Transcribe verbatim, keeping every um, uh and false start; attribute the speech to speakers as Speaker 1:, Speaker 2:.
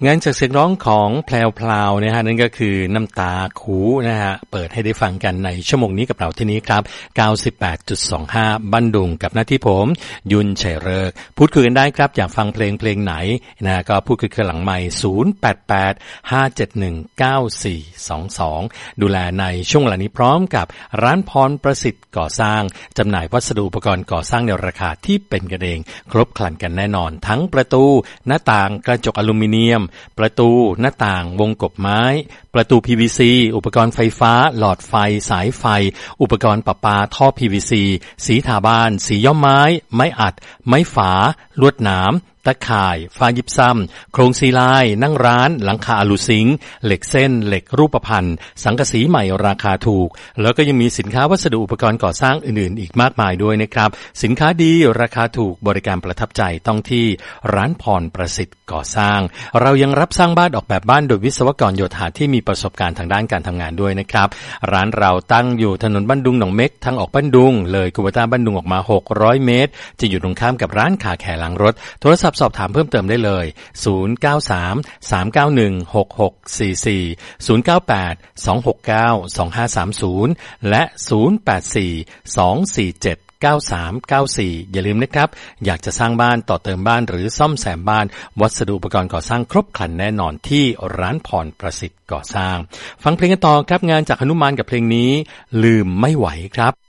Speaker 1: งานจากเสียงร้องของแพลวพลาวนะฮะนั่นก็คือน้ำตาคูนะฮะเปิดให้ได้ฟังกันในชั่วโมงนี้กับเราที่นี้ครับ เก้าสิบแปดจุดสองห้า บันดุงกับหน้าที่ผมยุนชัยฤกษ์พูดคุยกันได้ครับอยากฟังเพลงเพลงไหนนะก็พูดคุยกันหลังไมค์ศูนย์ แปด แปด ห้า เจ็ด หนึ่ง เก้า สี่ สอง สองดูแลในช่วงเวลานี้พร้อมกับร้านพรประสิทธิ์ก่อสร้างจำหน่ายวัสดุอุปกรณ์ก่อสร้างในราคาที่เป็นกันเองครบครันกันแน่นอนทั้งประตูหน้าต่างกระจกอลูมิเนียมประตูหน้าต่างวงกบไม้ประตู พี วี ซี อุปกรณ์ไฟฟ้าหลอดไฟสายไฟอุปกรณ์ประปาท่อ พี วี ซี สีทาบ้านสีย้อมไม้ไม้อัดไม้ฝาลวดหนามตะข่ายฟ้ายิบซ้ำโครงซีลายนั่งร้านหลังคาอลูซิงค์เหล็กเส้นเหล็กรูปพรรณสังกะสีใหม่ราคาถูกแล้วก็ยังมีสินค้าวัสดุอุปกรณ์ก่อสร้างอื่นๆอีกมากมายด้วยนะครับสินค้าดีราคาถูกบริการประทับใจต้องที่ร้านพรประสิทธิ์ก่อสร้างเรายังรับสร้างบ้านออกแบบบ้านโดยวิศวกรโยธาที่มีประสบการณ์ทางด้านการทำงานด้วยนะครับร้านเราตั้งอยู่ถนนบ้านดุงหนองเม็กทางออกบ้านดุงเลยคูเบต้าบ้านดุงออกมาหกร้อยเมตรจะอยู่ตรงข้ามกับร้านคาแคร์ล้างรถโทรศัพท์สอบถามเพิ่มเติมได้เลยศูนย์ เก้า สาม สาม เก้า หนึ่ง หก หก สี่ สี่ ศูนย์ เก้า แปด สอง หก เก้า สอง ห้า สาม ศูนย์และศูนย์ แปด สี่ สอง สี่ เจ็ด เก้า สาม เก้า สี่อย่าลืมนะครับอยากจะสร้างบ้านต่อเติมบ้านหรือซ่อมแซมบ้านวัสดุอุปกรณ์ก่อสร้างครบครันแน่นอนที่ร้านพรประสิทธิ์ก่อสร้างฟังเพลงกันต่อครับงานจากหนุมานกับเพลงนี้ลืมไม่ไหวครับ